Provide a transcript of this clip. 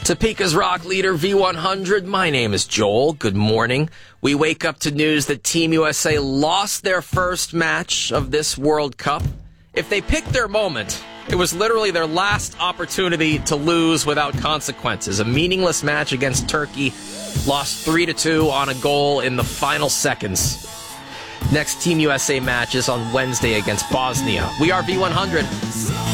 Topeka's rock leader V100. My name is Joel. Good morning. We wake up to news that Team USA lost their first match of this World Cup. If they picked their moment, it was literally their last opportunity to lose without consequences. A meaningless match against Turkey, lost 3-2 on a goal in the final seconds. Next Team USA match is on Wednesday against Bosnia. We are V100.